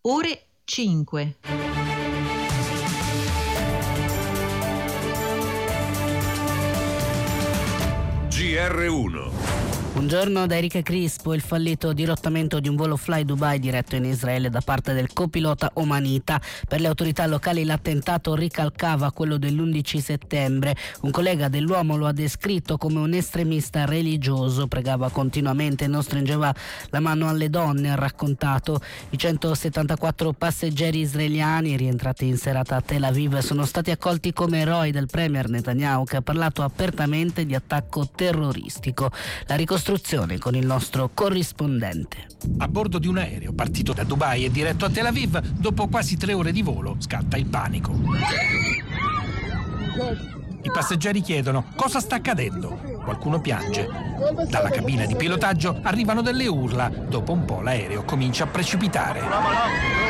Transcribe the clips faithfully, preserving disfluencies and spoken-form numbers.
ore cinque. G R uno. Buongiorno da Erika Crispo. Il fallito dirottamento di un volo Fly Dubai diretto in Israele da parte del copilota omanita. Per le autorità locali l'attentato ricalcava quello dell'undici settembre. Un collega dell'uomo lo ha descritto come un estremista religioso, pregava continuamente e non stringeva la mano alle donne, ha raccontato. I centosettantaquattro passeggeri israeliani rientrati in serata a Tel Aviv sono stati accolti come eroi del premier Netanyahu, che ha parlato apertamente di attacco terroristico. La ricostruzione con il nostro corrispondente. A bordo di un aereo partito da Dubai e diretto a Tel Aviv, dopo quasi tre ore di volo scatta il panico. I passeggeri chiedono cosa sta accadendo. Qualcuno piange. Dalla cabina di pilotaggio arrivano delle urla. Dopo un po' l'aereo comincia a precipitare.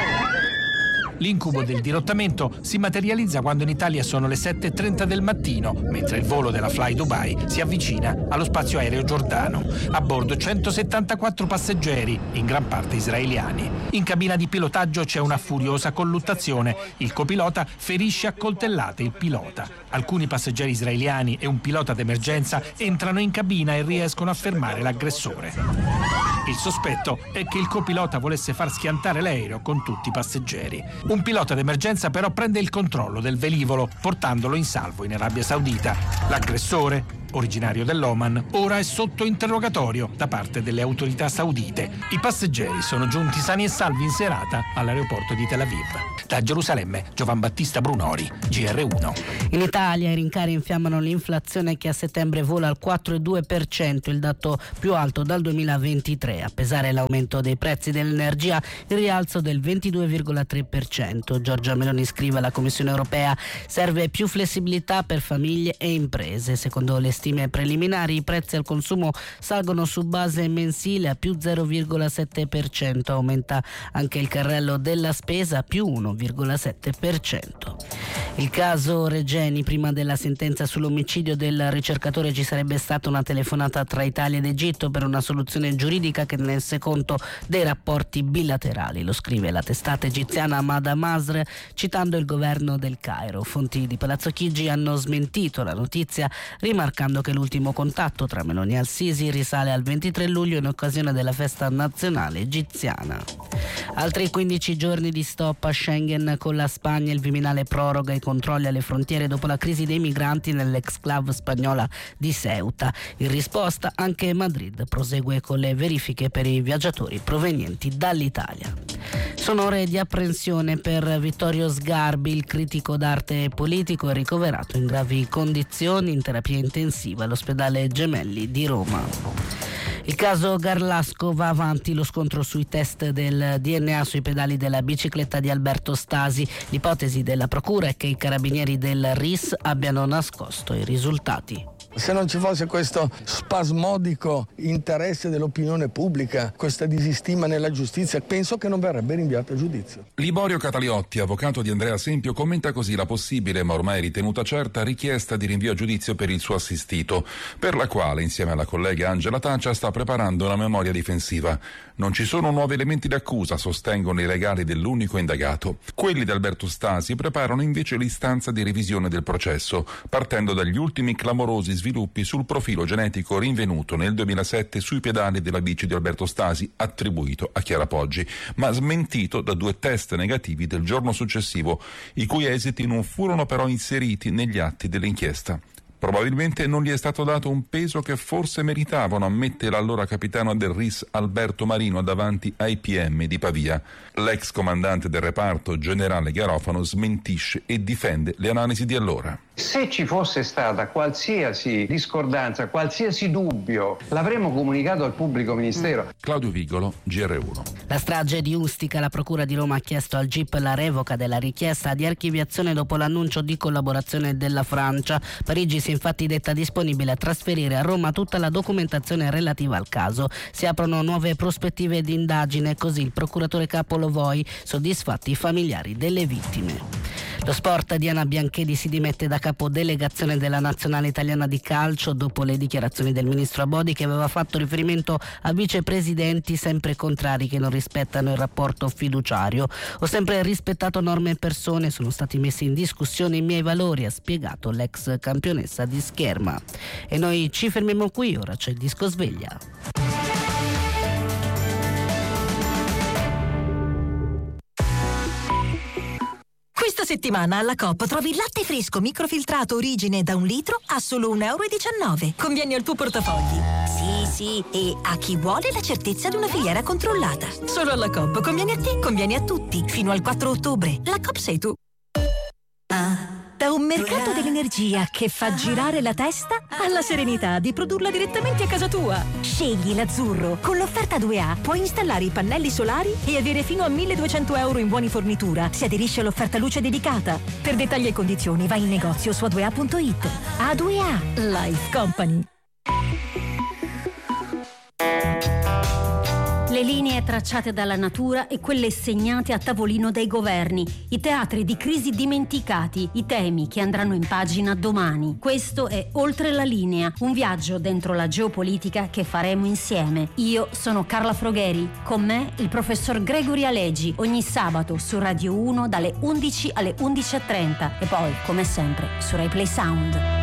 L'incubo del dirottamento si materializza quando in Italia sono le sette e trenta del mattino, mentre il volo della Fly Dubai si avvicina allo spazio aereo giordano. A bordo centosettantaquattro passeggeri, in gran parte israeliani. In cabina di pilotaggio c'è una furiosa colluttazione. Il copilota ferisce a coltellate il pilota. Alcuni passeggeri israeliani e un pilota d'emergenza entrano in cabina e riescono a fermare l'aggressore. Il sospetto è che il copilota volesse far schiantare l'aereo con tutti i passeggeri. Un pilota d'emergenza però prende il controllo del velivolo, portandolo in salvo in Arabia Saudita. L'aggressore, originario dell'Oman, ora è sotto interrogatorio da parte delle autorità saudite. I passeggeri sono giunti sani e salvi in serata all'aeroporto di Tel Aviv. Da Gerusalemme, Giovan Battista Brunori, G R uno. In Italia i rincari infiammano l'inflazione, che a settembre vola al quattro virgola due per cento, il dato più alto dal duemilaventitré. A pesare l'aumento dei prezzi dell'energia, il rialzo del ventidue virgola tre per cento. Giorgia Meloni scrive alla Commissione europea: serve più flessibilità per famiglie e imprese. Secondo le stime preliminari i prezzi al consumo salgono su base mensile a più zero virgola sette per cento, aumenta anche il carrello della spesa più uno virgola sette per cento. Il caso Regeni: prima della sentenza sull'omicidio del ricercatore ci sarebbe stata una telefonata tra Italia ed Egitto per una soluzione giuridica che tenesse conto dei rapporti bilaterali, lo scrive la testata egiziana Mada Masr citando il governo del Cairo. Fonti di Palazzo Chigi hanno smentito la notizia, rimarcando che l'ultimo contatto tra Meloni e Al-Sisi risale al ventitré luglio in occasione della festa nazionale egiziana. Altri quindici giorni di stop a Schengen con la Spagna. Il Viminale proroga i controlli alle frontiere dopo la crisi dei migranti nell'exclave spagnola di Ceuta. In risposta anche Madrid prosegue con le verifiche per i viaggiatori provenienti dall'Italia. Sono ore di apprensione per Vittorio Sgarbi. Il critico d'arte politico è ricoverato in gravi condizioni in terapia intensiva all'ospedale Gemelli di Roma. Il caso Garlasco va avanti, lo scontro sui test del D N A sui pedali della bicicletta di Alberto Stasi. L'ipotesi della procura è che i carabinieri del R I S abbiano nascosto i risultati. Se non ci fosse questo spasmodico interesse dell'opinione pubblica, questa disistima nella giustizia, penso che non verrebbe rinviato a giudizio. Liborio Cataliotti, avvocato di Andrea Sempio, commenta così la possibile, ma ormai ritenuta certa, richiesta di rinvio a giudizio per il suo assistito, per la quale, insieme alla collega Angela Taccia, sta preparando una memoria difensiva. Non ci sono nuovi elementi d'accusa, sostengono i legali dell'unico indagato. Quelli di Alberto Stasi preparano invece l'istanza di revisione del processo, partendo dagli ultimi clamorosi sviluppi sul profilo genetico rinvenuto nel duemilasette sui pedali della bici di Alberto Stasi, attribuito a Chiara Poggi, ma smentito da due test negativi del giorno successivo, i cui esiti non furono però inseriti negli atti dell'inchiesta. Probabilmente non gli è stato dato un peso che forse meritavano, ammette l'allora capitano del R I S Alberto Marino davanti ai P M di Pavia. L'ex comandante del reparto, generale Garofano, smentisce e difende le analisi di allora. Se ci fosse stata qualsiasi discordanza, qualsiasi dubbio, l'avremmo comunicato al pubblico ministero. Claudio Vigolo, G R uno. La strage di Ustica, la Procura di Roma ha chiesto al G I P la revoca della richiesta di archiviazione dopo l'annuncio di collaborazione della Francia. Parigi si è infatti detta disponibile a trasferire a Roma tutta la documentazione relativa al caso. Si aprono nuove prospettive di indagine, così il procuratore capo Lovoi, soddisfatti i familiari delle vittime. Lo sport, Diana Bianchedi si dimette da capodelegazione della nazionale italiana di calcio dopo le dichiarazioni del ministro Abodi, che aveva fatto riferimento a vicepresidenti sempre contrari che non rispettano il rapporto fiduciario. Ho sempre rispettato norme e persone, sono stati messi in discussione i miei valori, ha spiegato l'ex campionessa di scherma. E noi ci fermiamo qui, ora c'è il disco sveglia. Questa settimana alla Coop trovi il latte fresco microfiltrato origine da un litro a solo un euro e diciannove. Conviene al tuo portafogli. Sì, sì, e a chi vuole la certezza di una filiera controllata. Solo alla Coop. Conviene a te, conviene a tutti. Fino al quattro ottobre. La Coop sei tu. Ah. Da un mercato dell'energia che fa girare la testa alla serenità di produrla direttamente a casa tua. Scegli l'azzurro. Con l'offerta due A puoi installare i pannelli solari e avere fino a milleduecento euro in buoni fornitura se aderisci all'offerta luce dedicata. Per dettagli e condizioni vai in negozio su a due a punto it. A due A Life Company. Le linee tracciate dalla natura e quelle segnate a tavolino dai governi, i teatri di crisi dimenticati, i temi che andranno in pagina domani. Questo è Oltre la linea, un viaggio dentro la geopolitica che faremo insieme. Io sono Carla Frogheri, con me il professor Gregory Alegi, ogni sabato su Radio uno dalle undici alle undici e trenta e poi, come sempre, su RaiPlay Sound.